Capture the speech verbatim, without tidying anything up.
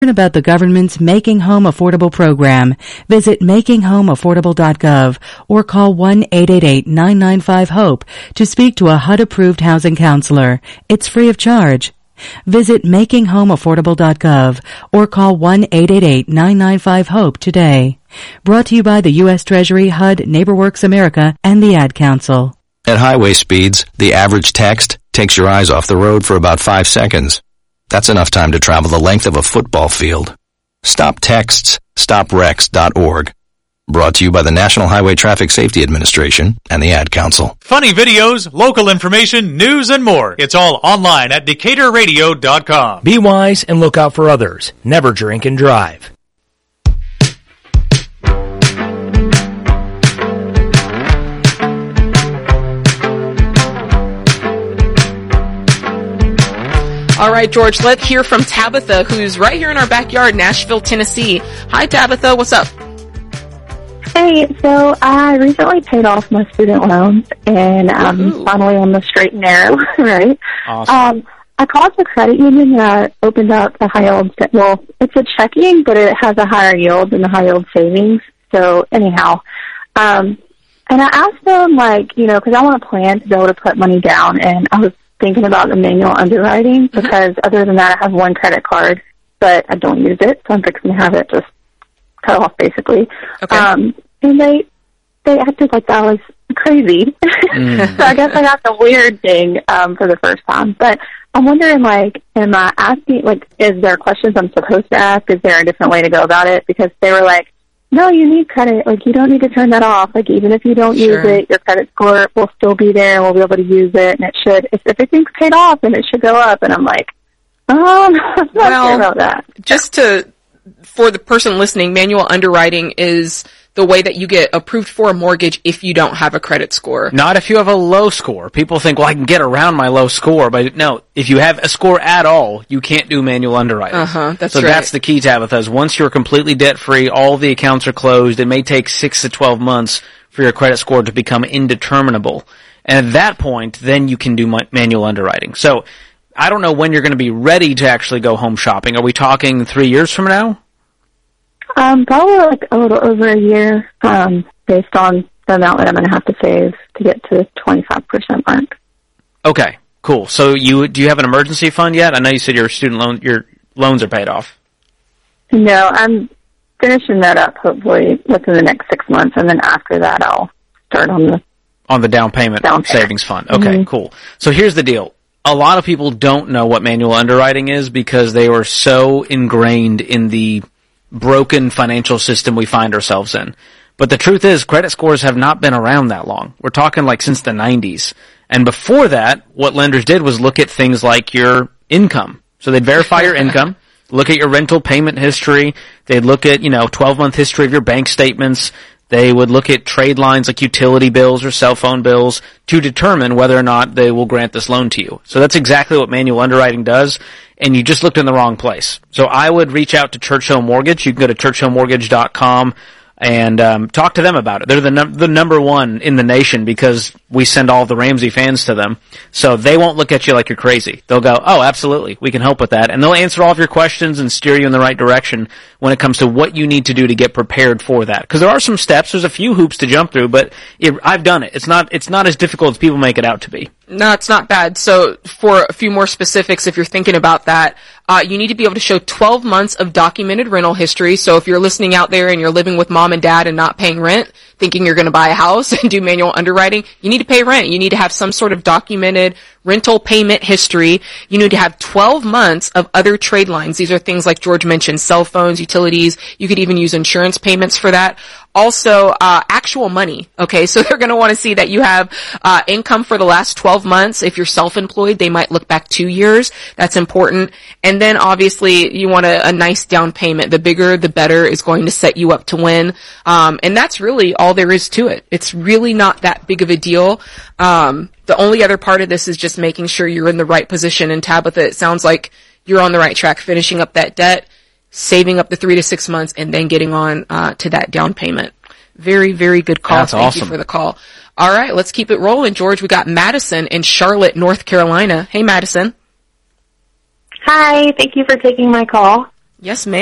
Learn about the government's Making Home Affordable program. Visit making home affordable dot gov or call one eight eight eight, nine nine five, HOPE to speak to a H U D-approved housing counselor. It's free of charge. Visit making home affordable dot gov or call one eight eight eight, nine nine five, HOPE today. Brought to you by the U S Treasury, H U D, NeighborWorks America, and the Ad Council. At highway speeds, the average text takes your eyes off the road for about five seconds. That's enough time to travel the length of a football field. Stop texts, stop wrecks dot org. Brought to you by the National Highway Traffic Safety Administration and the Ad Council. Funny videos, local information, news, and more. It's all online at decatur radio dot com. Be wise and look out for others. Never drink and drive. All right, George, let's hear from Tabitha, who's right here in our backyard, Nashville, Tennessee. Hi, Tabitha. What's up? Hey, so I recently paid off my student loans, and I'm Woo-hoo. finally on the straight and narrow, right? Awesome. Um, I called the credit union that opened up the high yield. Well, it's a checking, but it has a higher yield than the high yield savings. So anyhow, um, and I asked them, like, you know, because I want a plan to be able to put money down, and I was thinking about the manual underwriting because other than that, I have one credit card, but I don't use it, so I'm fixing to have it just cut off, basically. Okay. Um, and they they acted like that was crazy. Mm. So I guess I got the weird thing um, for the first time. But I'm wondering, like, am I asking, like, is there questions I'm supposed to ask? Is there a different way to go about it? Because they were like, no, you need credit. Like, you don't need to turn that off. Like, even if you don't sure. use it, your credit score will still be there, and we'll be able to use it, and it should. If everything's paid off, then it should go up. And I'm like, oh, I'm not well, sure about that. Just to, for the person listening, manual underwriting is the way that you get approved for a mortgage if you don't have a credit score. Not if you have a low score. People think, well, I can get around my low score, but no, if you have a score at all, you can't do manual underwriting. Uh-huh, that's so right. that's the key, Tabitha, is once you're completely debt-free, all the accounts are closed, it may take six to twelve months for your credit score to become indeterminable. And at that point, then you can do ma- manual underwriting. So I don't know when you're going to be ready to actually go home shopping. Are we talking three years from now? Um, probably like a little over a year, um, based on the amount that I'm going to have to save to get to the twenty-five percent mark. Okay, cool. So you, do you have an emergency fund yet? I know you said your student loan, your loans are paid off. No, I'm finishing that up hopefully within the next six months, and then after that I'll start on the on the down payment, down payment. savings fund. Okay, mm-hmm. cool. So here's the deal. A lot of people don't know what manual underwriting is because they were so ingrained in the broken financial system we find ourselves in. But the truth is, credit scores have not been around that long. We're talking like since the nineties. And before that, what lenders did was look at things like your income. So they'd verify your income, look at your rental payment history, they'd look at, you know, twelve-month history of your bank statements, they would look at trade lines like utility bills or cell phone bills to determine whether or not they will grant this loan to you. So that's exactly what manual underwriting does, and you just looked in the wrong place. So I would reach out to Churchill Mortgage. You can go to churchill mortgage dot com and um, talk to them about it. They're the num- the number one in the nation because we send all the Ramsey fans to them. So they won't look at you like you're crazy. They'll go, oh, absolutely, we can help with that. And they'll answer all of your questions and steer you in the right direction when it comes to what you need to do to get prepared for that. Because there are some steps, there's a few hoops to jump through, but it, I've done it. It's not it's not as difficult as people make it out to be. No, it's not bad. So for a few more specifics, if you're thinking about that, uh, you need to be able to show twelve months of documented rental history. So if you're listening out there and you're living with mom and dad and not paying rent, thinking you're going to buy a house and do manual underwriting, you need to pay rent. You need to have some sort of documented rental payment history. You need to have twelve months of other trade lines. These are things like George mentioned, cell phones, utilities. You could even use insurance payments for that. Also, uh, actual money. Okay, so they're going to want to see that you have uh, income for the last twelve months. If you're self-employed, they might look back two years. That's important. And then obviously you want a, a nice down payment. The bigger, the better is going to set you up to win. Um, and that's really all there is to it. It's really not that big of a deal. Um, the only other part of this is just making sure you're in the right position. And Tabitha, it sounds like you're on the right track, finishing up that debt, saving up the three to six months, and then getting on uh, to that down payment. Very, very good call. That's Thank awesome. you for the call. All right, let's keep it rolling, George. We got Madison in Charlotte, North Carolina. Hey, Madison. Hi, thank you for taking my call. Yes, ma'am.